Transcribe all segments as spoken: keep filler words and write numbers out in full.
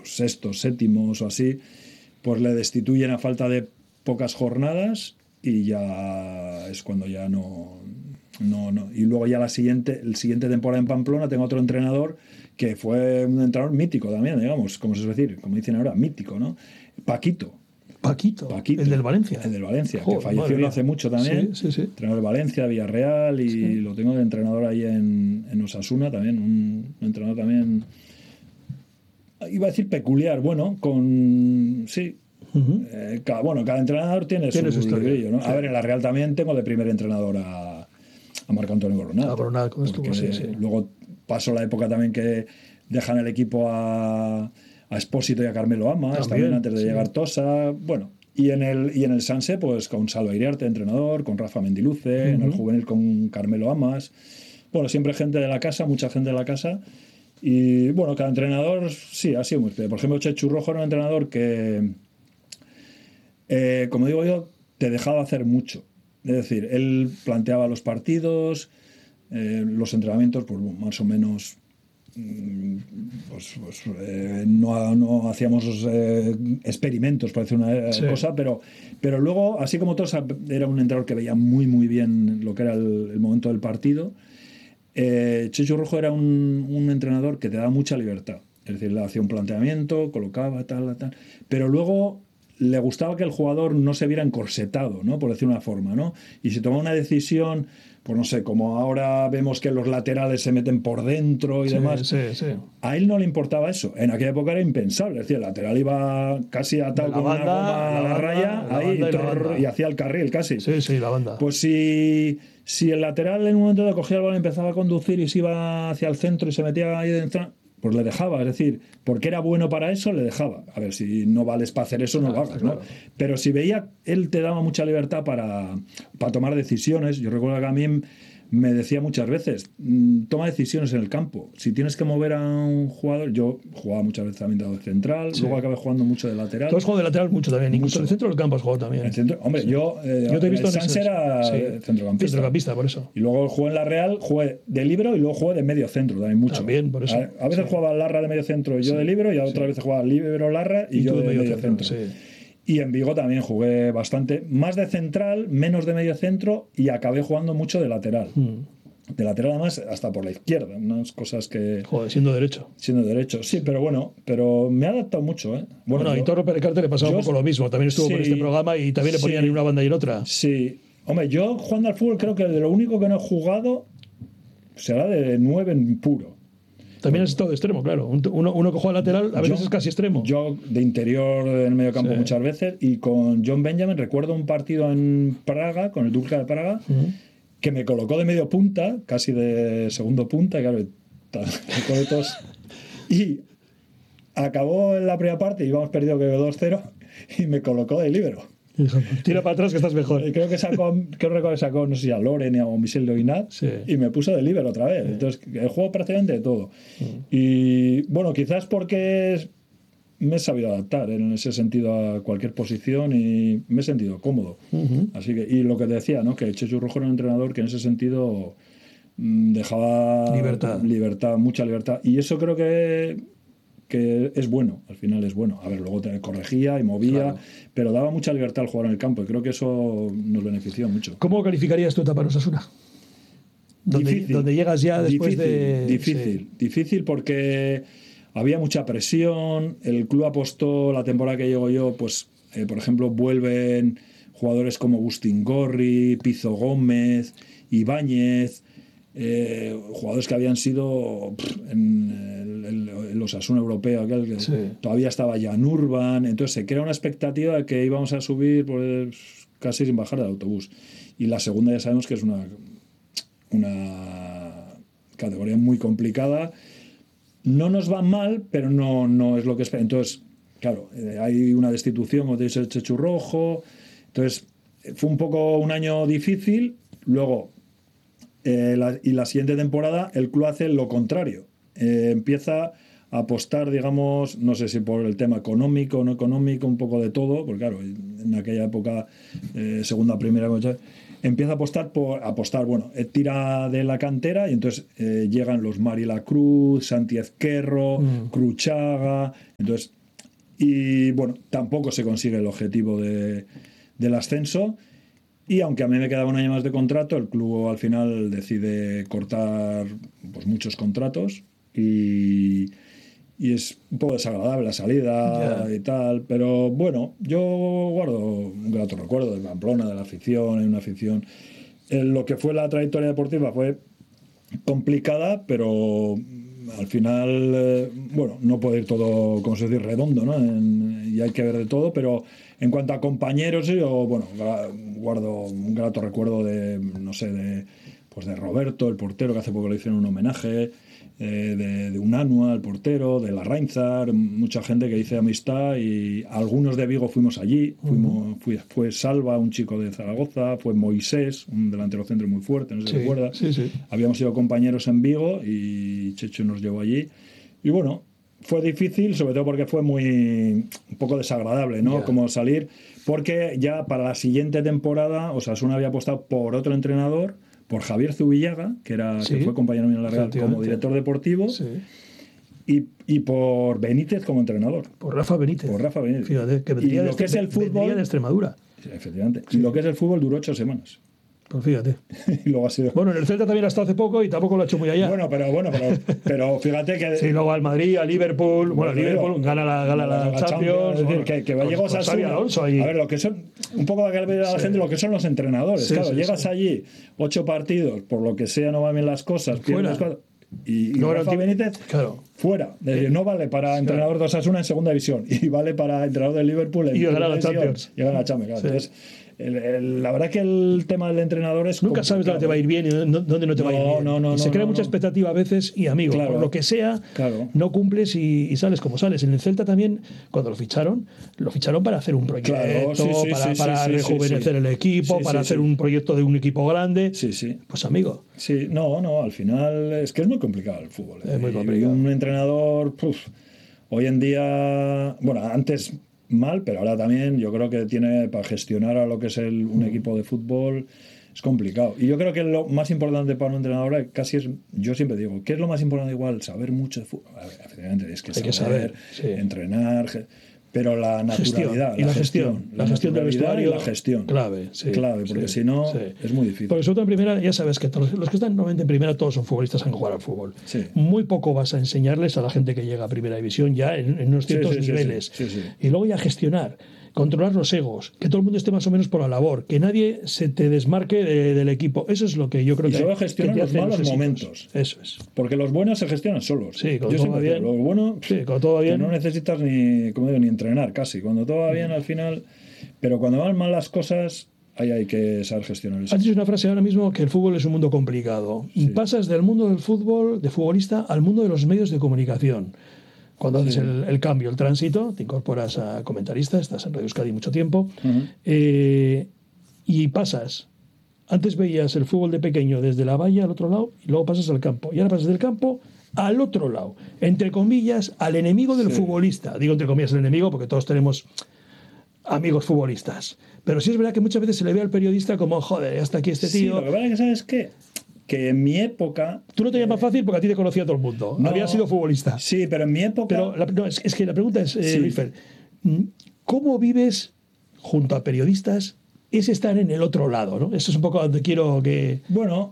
sextos, séptimos o así, pues le destituyen a falta de pocas jornadas y ya es cuando ya no, no, no. Y luego ya la siguiente, el siguiente temporada en Pamplona tengo otro entrenador que fue un entrenador mítico también, digamos, como se suele decir, como dicen ahora, mítico, ¿no? Paquito. Paquito, Paquito, el del Valencia. El del Valencia, Joder, que falleció no hace mucho también. Sí, sí, sí. Entrenador de Valencia, Villarreal, y Sí. lo tengo de entrenador ahí en, en Osasuna también, un, un entrenador también, iba a decir peculiar, bueno, con, sí, Uh-huh. eh, cada, bueno, cada entrenador tiene, Tiene su su historia, librillo, ¿no? sí. A ver, en la Real también tengo de primer entrenador a, a Marco Antonio Coronado. A Coronado, con esto, porque sí, sí. luego pasó la época también que dejan el equipo a, a Espósito y a Carmelo Amas, también, También, antes de sí. llegar Tosa, bueno. Y en el, y en el Sanse, pues con Salva Iriarte, entrenador, con Rafa Mendiluce, uh-huh. En el juvenil con Carmelo Amas. Bueno, siempre gente de la casa, mucha gente de la casa. Y bueno, cada entrenador, sí, ha sido muy especial. Por ejemplo, Chechu Rojo era un entrenador que, eh, como digo yo, te dejaba hacer mucho. Es decir, él planteaba los partidos, eh, los entrenamientos, pues más o menos. Pues, pues eh, no, no hacíamos eh, experimentos, parece una eh, Sí. cosa, pero, pero luego, así como todos, era un entrenador que veía muy, muy bien lo que era el, el momento del partido. Eh, Chechu Rojo era un, un entrenador que te daba mucha libertad. Es decir, le hacía un planteamiento, colocaba tal, tal, pero luego le gustaba que el jugador no se viera encorsetado, ¿no? Por decir una forma, ¿no? Y si tomaba una decisión, pues no sé, como ahora vemos que los laterales se meten por dentro y Sí, demás, sí, sí. a él no le importaba eso. En aquella época era impensable. Es decir, el lateral iba casi atado con banda, una goma a la, banda, raya la ahí, banda y, trrr, la y hacía el carril casi. Sí, sí, la banda. Pues si, si el lateral en un momento de cogía el balón, empezaba a conducir y se iba hacia el centro y se metía ahí dentro, pues le dejaba. Es decir, porque era bueno para eso, le dejaba. A ver, si no vales para hacer eso, no Claro, lo hagas, claro. ¿no? Pero si veía, él te daba mucha libertad para, para tomar decisiones. Yo recuerdo que a mí me decía muchas veces, toma decisiones en el campo. Si tienes que mover a un jugador, yo jugaba muchas veces también de central, sí. Luego acabé jugando mucho de lateral. Tú has jugado de lateral mucho también, mucho. Incluso en el centro del campo has jugado también. El centro, hombre, sí. yo, eh, yo te he visto el Sanse era sí. centrocampista. Centrocampista, por eso. Y luego jugué en la Real, jugué de libero y luego jugué de medio centro también mucho. También, por eso. A, a veces sí. jugaba Larra de medio centro y yo sí. de libero, y a otras sí. veces jugaba libero Larra y, y yo de, de medio, medio centro. centro. Sí. Y en Vigo también jugué bastante, más de central, menos de medio centro, y acabé jugando mucho de lateral. Mm. De lateral además hasta por la izquierda, unas cosas que... Joder, siendo derecho. Siendo derecho, sí, pero bueno, pero me ha adaptado mucho, ¿eh? Bueno, bueno yo, a Hitor Pericarte le pasaba yo, un poco lo mismo, también estuvo sí, por este programa y también le ponían sí, en una banda y en otra. Sí, hombre, yo jugando al fútbol creo que de lo único que no he jugado será de nueve en puro. También has estado de extremo, claro. Uno, uno que juega lateral a veces yo, es casi extremo. Yo de interior en el medio campo sí. muchas veces, y con John Benjamin recuerdo un partido en Praga, con el Dukla de Praga, uh-huh. que me colocó de medio punta, casi de segundo punta, y claro, todos, y acabó en la primera parte, íbamos perdido que dos cero, y me colocó de líbero. Tira para atrás que estás mejor. Creo que sacó, creo que sacó, no sé si a Loren o a Michel Leoinat, sí. y me puso de líbero otra vez. Sí. Entonces, el juego prácticamente de todo. Sí. Y bueno, quizás porque me he sabido adaptar en ese sentido a cualquier posición y me he sentido cómodo. Uh-huh. Así que, y lo que te decía, ¿no? Que Chechu Rojo era un entrenador que en ese sentido mmm, dejaba libertad. libertad, mucha libertad. Y eso creo que que es bueno, al final es bueno. A ver, luego te corregía y movía, claro. pero daba mucha libertad al jugar en el campo y creo que eso nos benefició mucho. ¿Cómo calificarías tu etapa en Osasuna? Donde, difícil, donde llegas ya después difícil, de... Difícil, sí. difícil porque había mucha presión, el club apostó la temporada que llego yo, pues, eh, por ejemplo, vuelven jugadores como Agustín Gorri, Pizo Gómez, Ibáñez... Eh, jugadores que habían sido pff, en el, el, el Osasuna europeo, aquel que sí. todavía estaba Jan Urban, entonces se crea una expectativa de que íbamos a subir pues, casi sin bajar del autobús. Y la segunda ya sabemos que es una, una categoría muy complicada. No nos va mal, pero no, no es lo que espera. Entonces, claro, eh, hay una destitución, como te dice el Chechu Rojo. Entonces, fue un poco un año difícil. Luego, Eh, la, y la siguiente temporada el club hace lo contrario, eh, empieza a apostar, digamos, no sé si por el tema económico o no económico, un poco de todo, porque claro, en aquella época, eh, segunda, primera, empieza a apostar por apostar, bueno, eh, tira de la cantera y entonces eh, llegan los Mari La Cruz, Santi Ezquerro, mm. Cruchaga, entonces Y bueno, tampoco se consigue el objetivo de, del ascenso. Y aunque a mí me quedaba un año más de contrato, el club al final decide cortar pues, muchos contratos y, y es un poco desagradable la salida yeah. y tal. Pero bueno, yo guardo un grato recuerdo de Pamplona, de la afición, hay una afición. Eh, lo que fue la trayectoria deportiva fue complicada, pero al final, eh, bueno, no puede ir todo, como se dice, redondo, ¿no? En, y hay que ver de todo, pero en cuanto a compañeros, yo, bueno, guardo un grato recuerdo de, no sé, de, pues de Roberto, el portero, que hace poco le hicieron un homenaje, eh, de, de Unanua, el portero, de Larrainzar, mucha gente que hice amistad y algunos de Vigo fuimos allí, fuimos, uh-huh. fui, fue Salva, un chico de Zaragoza, fue Moisés, un delantero centro muy fuerte, no sé si sí, recuerda. Sí, sí. Habíamos sido compañeros en Vigo y Checho nos llevó allí. Y bueno, fue difícil, sobre todo porque fue muy un poco desagradable, ¿no? Yeah. Como salir, porque ya para la siguiente temporada Osasuna había apostado por otro entrenador, por Javier Zubillaga, que era sí, que fue compañero mío en la Real como director deportivo, sí. y, y por Benítez como entrenador. Por Rafa Benítez. Por Rafa Benítez. Fíjate, que vendría, y lo de, que es el fútbol de Extremadura. Sí, efectivamente. Sí. Sí. Y lo que es el fútbol duró ocho semanas. Pues fíjate. y luego ha sido... Bueno, en el Celta también ha estado hace poco y tampoco lo ha hecho muy allá. Bueno, pero bueno, pero, pero fíjate que... Sí, luego al Madrid, a Liverpool. Bueno, bueno Liverpool digo, gana la, gana la, la Champions. Champions es decir, bueno, que, que va llegó a Xabi Alonso ahí. A ver, lo que son... Un poco para que vea a la sí. gente lo que son los entrenadores. Sí, claro, sí, llegas sí. allí, ocho partidos, por lo que sea no van bien las cosas, pierdes cuatro... Y, y no, Rafa Benítez claro. fuera. Es decir, eh, no vale para claro. entrenador de Osasuna en segunda división y vale para entrenador del Liverpool en y ganar la Champions. Y ganar la Champions. Claro. Sí. Entonces, el, el, la verdad que el tema del entrenador es nunca complicado. sabes dónde te va a ir bien y dónde no te no, va a ir bien. No, no, y se no, crea no, mucha no. expectativa a veces y amigo, claro. por lo que sea, claro. no cumples y, y sales como sales. En el Celta también, cuando lo ficharon, lo ficharon para hacer un proyecto, claro, sí, sí, para, sí, para sí, rejuvenecer sí, el equipo, sí, para sí, hacer sí. un proyecto de un equipo grande. Sí, sí. Pues amigo. Sí, no, no, al final es que es muy complicado el fútbol. Es muy y complicado. Un entrenador, puf, hoy en día, bueno, antes mal, pero ahora también yo creo que tiene para gestionar a lo que es el, un equipo de fútbol es complicado. Y yo creo que lo más importante para un entrenador casi es, yo siempre digo, ¿qué es lo más importante? Igual, saber mucho de fútbol. A ver, efectivamente, es que Hay saber, que saber sí. entrenar, pero la naturalidad, y la, la gestión, gestión, la gestión del vestuario y la gestión. Clave, sí, clave, porque sí, si no sí. es muy difícil. Porque sobre todo en primera, ya sabes que todos, los que están normalmente en primera todos son futbolistas que han jugado al fútbol. Sí. Muy poco vas a enseñarles a la gente que llega a primera división ya en, en unos ciertos sí, sí, niveles. Sí, sí, sí. Y luego ya gestionar, controlar los egos, que todo el mundo esté más o menos por la labor, que nadie se te desmarque de, del equipo. Eso es lo que yo creo y que... Y solo gestionar los malos los momentos. Eso es. Porque los buenos se gestionan solos. Sí, cuando yo todo va bien. Los buenos, sí, cuando todo va bien. no necesitas ni, como digo, ni entrenar casi. Cuando todo va bien, al final... Pero cuando van mal las cosas, ahí hay que saber gestionar eso. Has dicho una frase ahora mismo que el fútbol es un mundo complicado. Sí. Y pasas del mundo del fútbol, de futbolista, al mundo de los medios de comunicación. Cuando haces sí. el, el cambio, el tránsito, te incorporas a comentarista, estás en Radio Euskadi mucho tiempo, uh-huh. eh, y pasas. Antes veías el fútbol de pequeño desde la valla al otro lado, y luego pasas al campo. Y ahora pasas del campo al otro lado. Entre comillas, al enemigo del sí. futbolista. Digo entre comillas el enemigo porque todos tenemos amigos futbolistas. Pero sí es verdad que muchas veces se le ve al periodista como, joder, hasta aquí este tío. Sí, lo que pasa es que, ¿sabes qué? Que en mi época... Tú no te llamas eh, fácil porque a ti te conocía todo el mundo. No, habías sido futbolista. Sí, pero en mi época... Pero la, no, es, es que la pregunta es, eh, sí. Luis Fer, ¿cómo vives junto a periodistas es estar en el otro lado, ¿no? Eso es un poco donde quiero que... Bueno...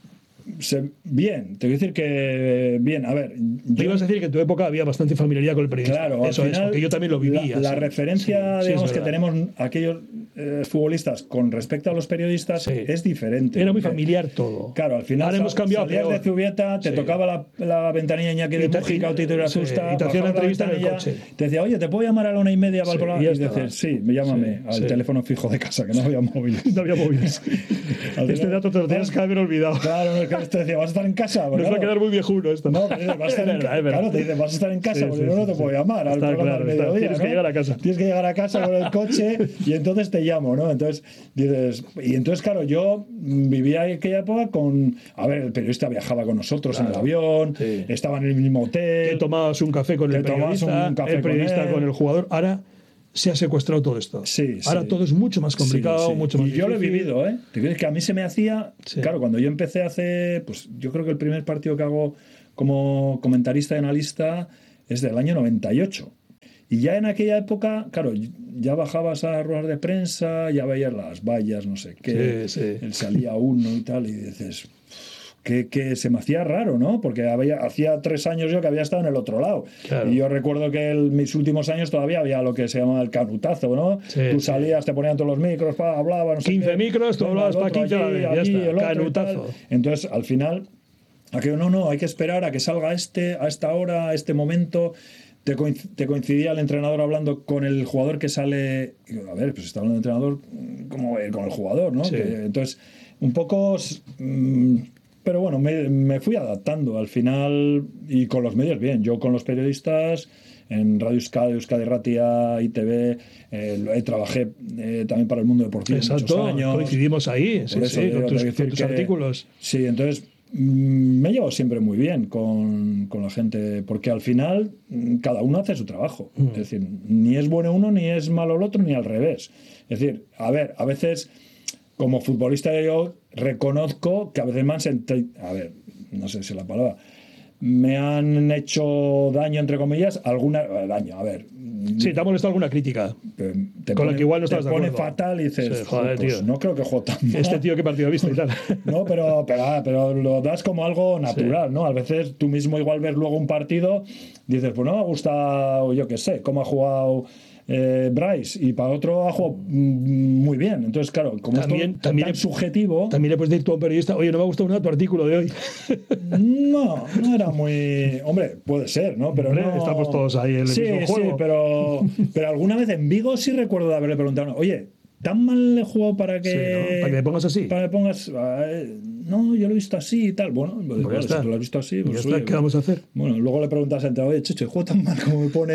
Se, bien, te voy a decir que bien, a ver, yo ibas a decir que en tu época había bastante familiaridad con el periodismo. Claro, eso final, es, porque yo también lo vivía. La, la sí, referencia, sí, digamos, sí, que tenemos aquellos eh, futbolistas con respecto a los periodistas sí. es diferente. Era muy familiar todo. Claro, al final ahora hemos cambiado salías de Zubieta, te sí. tocaba la, la ventanilla Iñaki de Mújica o Tito Irazusta, y te hacía una entrevista en el coche. Te decía, oye, ¿te puedo llamar a la una y media para sí, el programa? Y, y dices, sí, llámame sí, al sí. teléfono fijo de casa, que no había móviles. No había móviles. Este dato te lo tenías que haber olvidado. Claro, no, es que te decía, vas a estar en casa. Nos claro. va a quedar muy viejuno esto. No, pero vas a estar en casa. Claro, te dice, vas a estar en casa, sí, porque sí, no, no te sí, puedo llamar al programa claro, al mediodía. Tienes ¿no? que llegar a casa. Tienes que llegar a casa con el coche y entonces te llamo, ¿no? Entonces dices, y entonces, claro, yo vivía aquella época con. A ver, el periodista viajaba con nosotros claro, en el avión, sí. estaba en el mismo hotel. Que tomabas un café con el periodista, un café el periodista con, con el jugador. Ahora. Se ha secuestrado todo esto. Sí, Ahora sí. todo es mucho más complicado, sí, sí. mucho más y yo difícil. lo he vivido, ¿eh? Te crees que a mí se me hacía... Sí. Claro, cuando yo empecé hace... Pues yo creo que el primer partido que hago como comentarista y analista es del año noventa y ocho. Y ya en aquella época, claro, ya bajabas a ruedas de prensa, ya veías las vallas, no sé qué, Sí, sí. él salía uno y tal, y dices, que, que se me hacía raro, ¿no? Porque había, hacía tres años yo que había estado en el otro lado. Claro. Y yo recuerdo que en mis últimos años todavía había lo que se llama el canutazo, ¿no? Sí, Tú sí. salías, te ponían todos los micros, pa, hablabas, no sé quince qué. micros, tú Venga, hablabas el para otro quince a la allí, vez, ya allí, está, el otro y canutazo. tal. Entonces, al final, aquello, no, no, hay que esperar a que salga este, a esta hora, a este momento. Te, coinc- te coincidía el entrenador hablando con el jugador que sale. Y digo, a ver, pues está hablando el entrenador como eh, con el jugador, ¿no? Sí. Que, entonces, un poco. mm, pero bueno, me, me fui adaptando al final y con los medios bien. Yo con los periodistas en Radio Euskadi, Euskadi Ratia, I T V, eh, trabajé eh, también para el mundo deportivo Exacto, muchos años. coincidimos ahí, Por sí, eso sí, digo, con te tus, voy a con decir tus que- artículos. Sí, entonces mm, me llevo siempre muy bien con, con la gente, porque al final mm, cada uno hace su trabajo. Mm. Es decir, ni es bueno uno, ni es malo el otro, ni al revés. Es decir, a ver, a veces como futbolista yo reconozco que a veces me han sentido, a ver, no sé si es la palabra, me han hecho daño, entre comillas, alguna, daño, a ver. Sí, te ha molestado alguna crítica. Te, te Con la pone, que igual no te estás de pone acuerdo. fatal y dices, Sí, joder, "Jo, pues tío. no creo que juego tan mal". Este tío qué partido ha visto y tal. No, pero, pero, ah, pero lo das como algo natural, Sí. ¿no? A veces tú mismo igual ves luego un partido, dices, pues no me ha gustado, yo qué sé, cómo ha jugado eh, Bryce, y para otro ha jugado mm, muy bien. Entonces, claro, como También- es todo también tan le- subjetivo, También le puedes decir tú a un periodista, oye, no me ha gustado nada tu artículo de hoy. no, no era muy... Hombre, puede ser, ¿no? Pero Hombre, no... estamos todos ahí en el sí, mismo sí, juego. pero, pero alguna vez en Vigo sí recuerdo de haberle preguntado, oye, ¿tan mal le juego para que... Sí, ¿no? Para que me pongas así. Para que me pongas... eh, no, yo lo he visto así y tal. Bueno, pues, ya vale, si está. tú lo has visto así, Ya pues está, oye, ¿qué vamos a hacer? Bueno, luego le preguntas al entrenador, oye, Checho, juego tan mal como me pone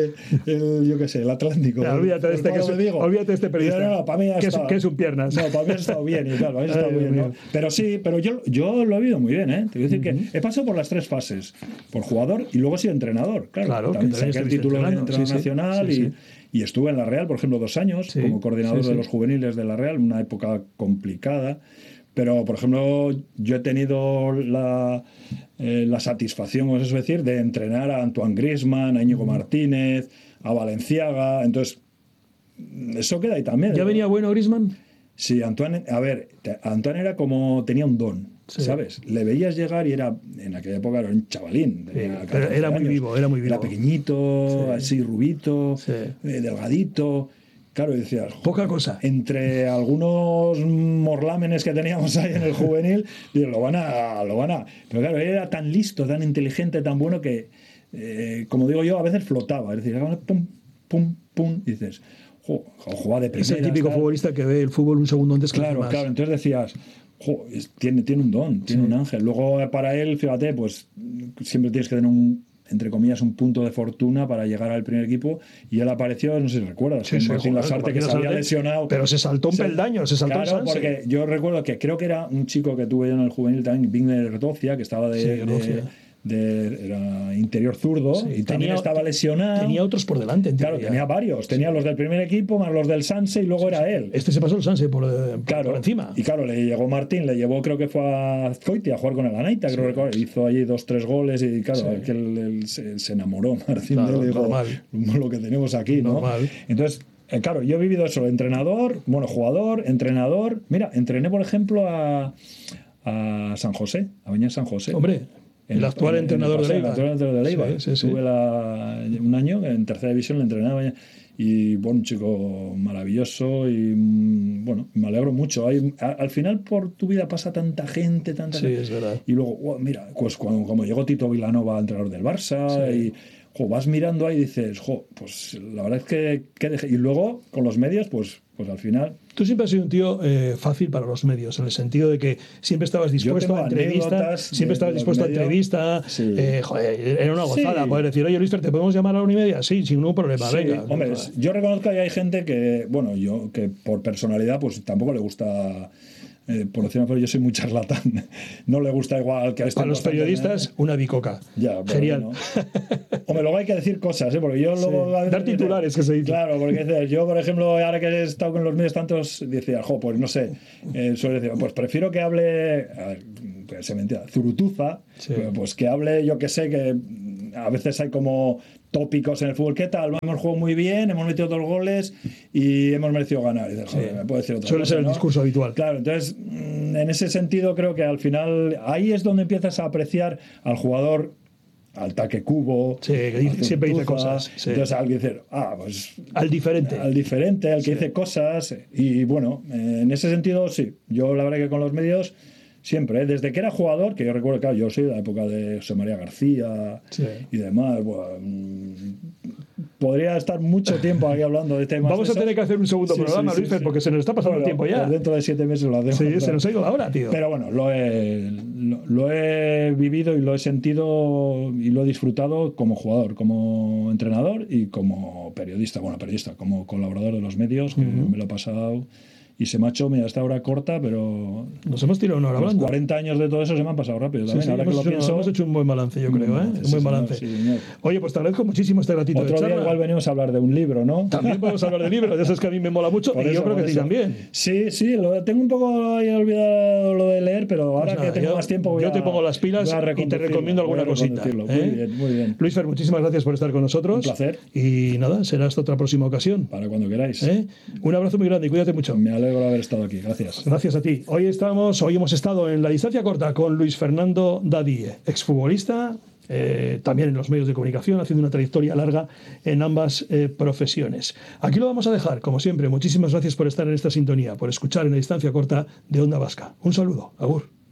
el, yo qué sé, el Atlántico. Ya, olvídate de el este, que Pablo es- de Vigo. olvídate de este Y periodista. yo, no, no, para mí ya Que es- está. que es un piernas. No, para mí ha estado bien y tal, para mí ha estado Ay, Dios bien, ¿no? mío. Pero sí, pero yo, yo lo he vivido muy bien, ¿eh? Te voy a decir que he pasado por las tres fases, por jugador y luego he sido entrenador. Claro, Claro, que también también saqué el estuviste título de entrenando. entrenador Sí, sí. nacional Sí, y, sí. y estuve en la Real, por ejemplo, dos años Sí, como coordinador sí, de sí. los juveniles de la Real, una época complicada. Pero, por ejemplo, yo he tenido la, eh, la satisfacción, vamos a decir, de entrenar a Antoine Griezmann, a Íñigo Martínez, a Valenciaga. Entonces, eso queda ahí también. ¿Ya venía bueno Griezmann? Sí, Antoine, a ver, te- Antoine era como, tenía un don, Sí. ¿sabes? Le veías llegar y era, en aquella época era un chavalín. tenía pero catorce era muy años. vivo, era muy vivo. Era pequeñito, Sí. así rubito, Sí. eh, delgadito. Claro, y decías, Poca cosa. entre algunos morlámenes que teníamos ahí en el juvenil, digo, lo van a, lo van a. Pero claro, él era tan listo, tan inteligente, tan bueno que, eh, como digo yo, a veces flotaba. Es decir, pum, pum, pum, y dices, jo, jugaba de Es primera. el típico futbolista que ve el fútbol un segundo antes que los Claro, demás. claro. Entonces decías, jo, es- tiene, tiene un don, tiene Sí. un ángel. Luego, eh, para él, fíjate, pues siempre tienes que tener un, entre comillas, un punto de fortuna para llegar al primer equipo. Y él apareció, no sé si recuerdas, Sí, con sí, Martín joder, Lasarte, con que Martín se había Lasarte, lesionado. pero se saltó un peldaño, se saltó el Claro, Sanse. porque yo recuerdo que creo que era un chico que tuve yo en el juvenil también, Vigner Erdocia, que estaba de, Sí, de, Erdocia. de- era interior zurdo, Sí, y también estaba lesionado. Tenía otros por delante, en Claro, teoría. tenía varios. Tenía los del primer equipo, más los del Sanse, y luego era él. Este se pasó el Sanse por, eh, por- Claro, por encima. y claro, le llegó Martín, le llevó, creo que fue a Azcoitia a jugar con el Anaita, creo que hizo allí dos, tres goles y claro, Sí. que él, él se, se enamoró Martín Claro, de él, dijo, normal. lo que tenemos aquí, ¿no? Normal. Entonces, eh, claro, yo he vivido eso, entrenador, bueno, jugador, entrenador. Mira, entrené, por ejemplo, a, a San José, a Beñat San José. Hombre, el En- actual en- en entrenador el de pasado, Leiva. El actual entrenador de Leiva. Sí, sí, sí. Tuve la- un año en tercera división, le entrenaba y bueno, un chico maravilloso y mm, bueno, me alegro mucho. Hay, a- al final por tu vida pasa tanta gente, tanta Sí, gente. es verdad. Y luego, wow, mira, pues cuando como llegó Tito Vilanova, entrenador del Barça, Sí. y jo, vas mirando ahí y dices, jo, pues la verdad es que, que dejé- y luego con los medios, pues, pues al final Tú siempre has sido un tío eh, fácil para los medios, en el sentido de que siempre estabas dispuesto tengo a entrevistas, anécdotas siempre de estabas los dispuesto a medios. entrevista. Sí. eh, joder, era una gozada Sí. poder decir, oye, Luis, ¿te podemos llamar a la una y media? Sí, sin ningún problema, sí, venga. hombre, Joder. yo reconozco que hay gente que, bueno, yo que por personalidad, pues tampoco le gusta, eh, por decirlo así, yo soy muy charlatán. No le gusta igual que a este Para los periodistas, una bicoca. Ya, pero Genial. bueno. Hombre, luego hay que decir cosas, ¿eh? Porque yo luego... Sí. a veces Dar dices- titulares, que se dice. Claro, porque dices, yo, por ejemplo, ahora que he estado con los medios tantos, decía, jo, pues no sé, eh, suele decir, pues prefiero que hable, a ver, pues se mentira, zurutuza, Sí. pues que hable, yo que sé, que a veces hay como tópicos en el fútbol. ¿Qué tal? Hemos jugado muy bien, hemos metido dos goles y hemos merecido ganar. Y dices, joder, Sí. me puede decir otra Suele cosa, ser el ¿no? discurso habitual. Claro, entonces, en ese sentido creo que al final ahí es donde empiezas a apreciar al jugador, al taque cubo, Sí, que dice- al siempre dice Zentuza. cosas, sí. Entonces alguien dice, ah, pues Al diferente. al diferente, al que Sí. dice cosas. Y bueno, eh, en ese sentido sí. Yo la verdad que con los medios siempre, ¿eh? Desde que era jugador, que yo recuerdo, claro, yo soy de la época de José María García Sí. y demás. Bueno, mm, podría estar mucho tiempo aquí hablando de temas. Vamos a de esos. tener que hacer un segundo Sí, programa, sí, sí, Luisfer, sí. porque se nos está pasando Bueno, el tiempo ya. pues dentro de siete meses lo hacemos. Sí, claro. se nos ha ido la hora, tío. Pero bueno, lo he, lo, lo he vivido y lo he sentido y lo he disfrutado como jugador, como entrenador y como periodista. Bueno, periodista, como colaborador de los medios, que Ujú. me lo he pasado. Y se me ha hecho, mira, esta hora corta, pero Nos hemos tirado una hora los hablando. cuarenta años de todo eso se me han pasado rápido. Sí, También, sí, ahora hemos, que lo hecho, pienso. hemos hecho un buen balance, yo creo, ¿eh? Sí, Un buen señor, balance. sí, señor. Oye, pues te agradezco muchísimo este ratito Otro de día charla. igual venimos a hablar de un libro, ¿no? También podemos hablar de libros, ya sabes que a mí me mola mucho Por y yo eso, creo que por a ti eso. también. Sí, sí, lo, tengo un poco ahí olvidado lo de leer, pero ahora Pues nada, que tengo yo, más tiempo voy yo a, te pongo las pilas voy a y te reconducirlo, recomiendo voy a alguna cosita. reconducirlo. ¿eh? Muy bien, muy bien. Luis Fer, muchísimas gracias por estar con nosotros. Un placer. Y nada, será hasta otra próxima ocasión. Para cuando queráis. ¿eh? Un abrazo muy grande y cuídate mucho. Me alegro de haber estado aquí. Gracias. Gracias a ti. Hoy estamos, hoy hemos estado en la distancia corta con Luis Fernando Dadíe, exfutbolista, eh, también en los medios de comunicación, haciendo una trayectoria larga en ambas eh, profesiones. Aquí lo vamos a dejar, como siempre. Muchísimas gracias por estar en esta sintonía, por escuchar en la distancia corta de Onda Vasca. Un saludo. Agur.